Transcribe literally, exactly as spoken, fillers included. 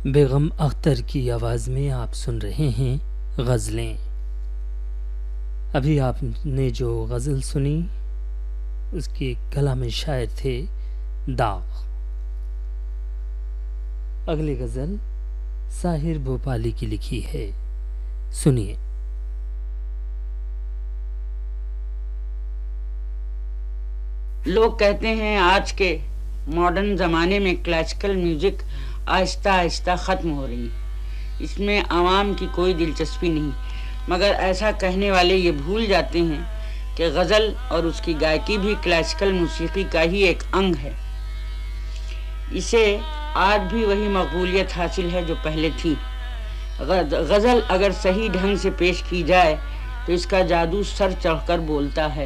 बेगम अख्तर की आवाज़ में आप सुन रहे हैं गज़लें। अभी आपने जो गज़ल सुनी उसके कलाम शायर थे दाग। अगली गज़ल साहिर भोपाली की लिखी है, सुनिए। लोग कहते हैं आज के मॉडर्न ज़माने में क्लासिकल म्यूज़िक आहिस्ता आहिस्ता ख़त्म हो रही है, इसमें आवाम की कोई दिलचस्पी नहीं। मगर ऐसा कहने वाले ये भूल जाते हैं कि गज़ल और उसकी गायकी भी क्लासिकल मौसीकी का ही एक अंग है। इसे आज भी वही मकबूलियत हासिल है जो पहले थी। गज़ल अगर सही ढंग से पेश की जाए तो इसका जादू सर चढ़कर बोलता है।